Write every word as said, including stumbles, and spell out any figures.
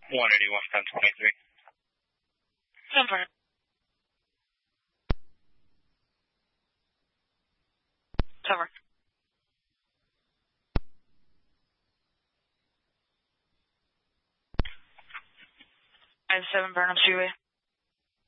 one eighty-one, ten twenty-three. Number. Cover. I have seven Burnham Freeway.